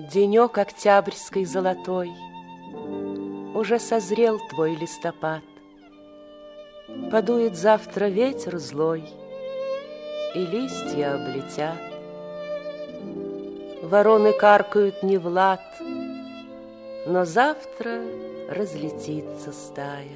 Денек октябрьской золотой, уже созрел твой листопад. Подует завтра ветер злой, и листья облетят. Вороны каркают не в лад, но завтра разлетится стая.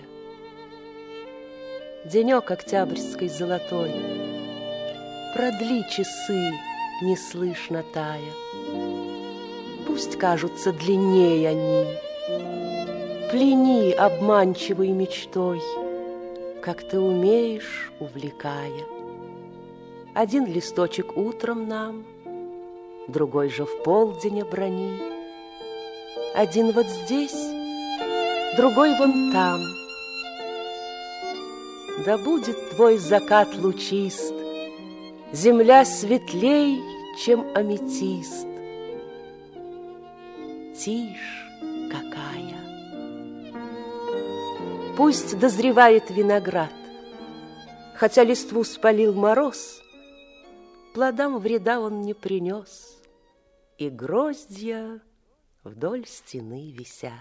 Денек октябрьской золотой, продли часы, неслышно тая. Пусть кажутся длиннее они, плени обманчивой мечтой, как ты умеешь, увлекая. Один листочек утром нам, другой же в полдень оброни. Один вот здесь, другой вон там. Да будет твой закат лучист, земля светлей, чем аметист. Тишь какая! Пусть дозревает виноград, хотя листву спалил мороз, плодам вреда он не принес, и гроздья вдоль стены висят.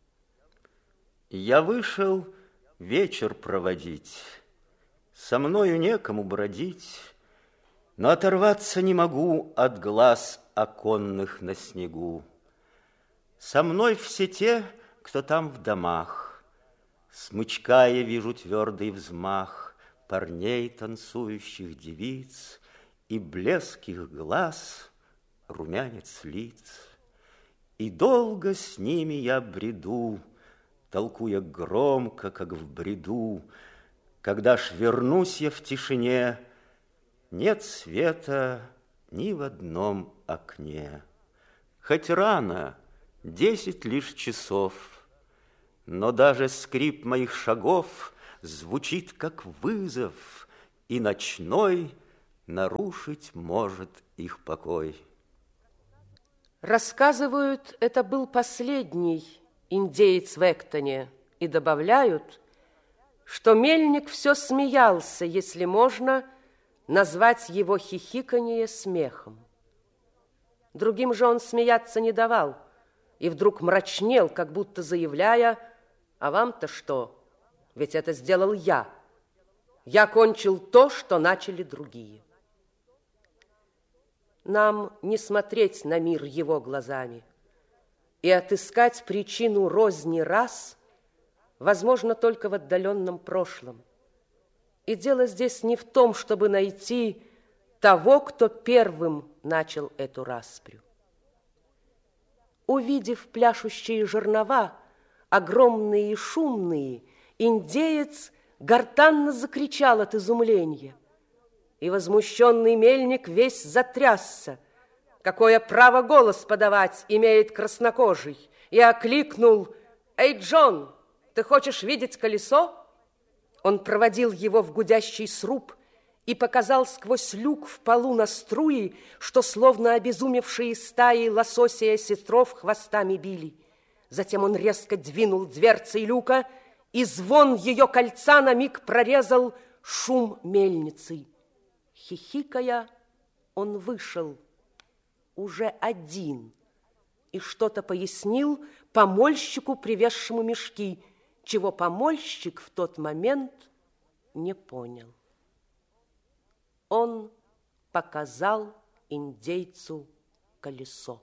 Я вышел вечер проводить, со мною некому бродить, но оторваться не могу от глаз оконных на снегу. Со мной все те, кто там в домах. Смычкая вижу твердый взмах парней, танцующих девиц, и блеск их глаз, румянец лиц. И долго с ними я бреду, толкуя громко, как в бреду. Когда ж вернусь я в тишине, нет света ни в одном окне. Хоть рано, 10 лишь часов, но даже скрип моих шагов звучит как вызов, и ночной нарушить может их покой. Рассказывают, это был последний индеец в Эктоне, и добавляют, что мельник все смеялся, если можно назвать его хихиканье смехом. Другим же он смеяться не давал, и вдруг мрачнел, как будто заявляя: «А вам-то что? Ведь это сделал я. Я кончил то, что начали другие». Нам не смотреть на мир его глазами, и отыскать причину розни рас возможно только в отдаленном прошлом. И дело здесь не в том, чтобы найти того, кто первым начал эту распрю. Увидев пляшущие жернова, огромные и шумные, индеец гортанно закричал от изумления, и возмущенный мельник весь затрясся. Какое право голос подавать имеет краснокожий? И окликнул: «Эй, Джон, ты хочешь видеть колесо?» Он проводил его в гудящий сруб и показал сквозь люк в полу на струи, что словно обезумевшие стаи лосося и осетров хвостами били. Затем он резко двинул дверцей люка, и звон ее кольца на миг прорезал шум мельницы. Хихикая, он вышел уже один и что-то пояснил помольщику, привезшему мешки, чего помольщик в тот момент не понял. Он показал индейцу колесо.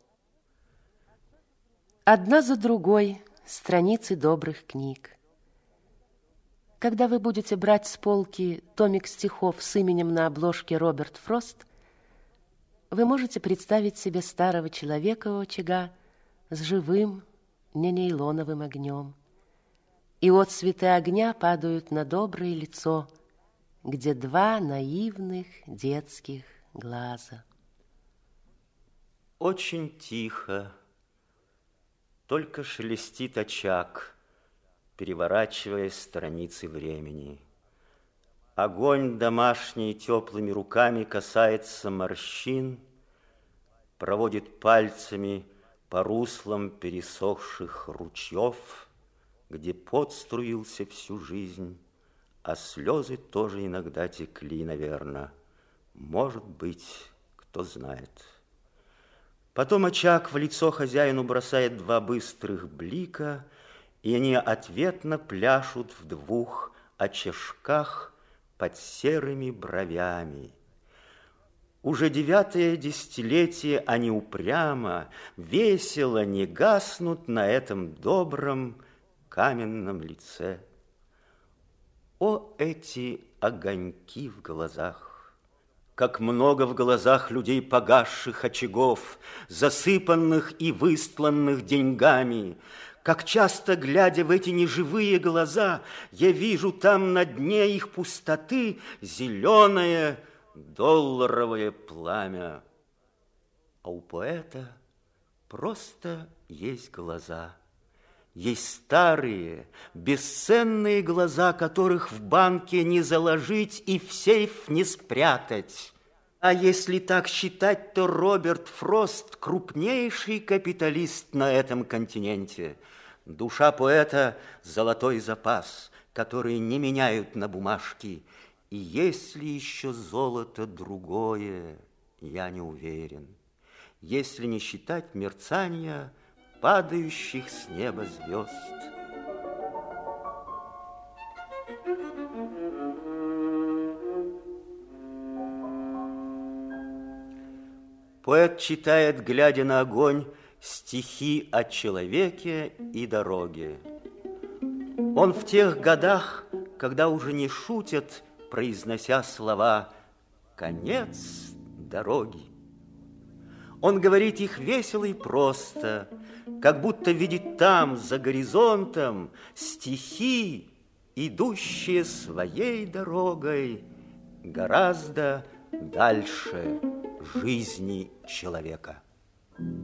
Одна за другой страницы добрых книг. Когда вы будете брать с полки томик стихов с именем на обложке Роберт Фрост, вы можете представить себе старого человека у очага с живым, не нейлоновым огнем. И отсветы огня падают на доброе лицо, где 2 наивных детских глаза. Очень тихо, только шелестит очаг, переворачивая страницы времени. Огонь домашний теплыми руками касается морщин, проводит пальцами по руслам пересохших ручьев, где пот струился всю жизнь, а слезы тоже иногда текли, наверное. Может быть, кто знает. Потом очаг в лицо хозяину бросает два быстрых блика, и они ответно пляшут в двух очажках под серыми бровями. Уже 9-е десятилетие они упрямо, весело не гаснут на этом добром каменном лице. О, эти огоньки в глазах! Как много в глазах людей погасших очагов, засыпанных и выстланных деньгами! Как часто, глядя в эти неживые глаза, я вижу там на дне их пустоты зеленое долларовое пламя. А у поэта просто есть глаза. Есть старые, бесценные глаза, которых в банке не заложить и в сейф не спрятать. А если так считать, то Роберт Фрост – крупнейший капиталист на этом континенте. Душа поэта – золотой запас, который не меняют на бумажке. И если еще золото другое, я не уверен. Если не считать мерцания падающих с неба звезд. Поэт читает, глядя на огонь, стихи о человеке и дороге. Он в тех годах, когда уже не шутят, произнося слова «конец дороги». Он говорит их весело и просто, как будто видит там, за горизонтом, стихи, идущие своей дорогой гораздо дальше жизни человека.